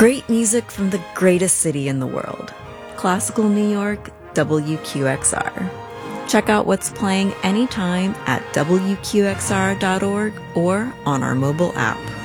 Great music from the greatest city in the world. Classical New York, WQXR. Check out what's playing anytime at WQXR.org or on our mobile app.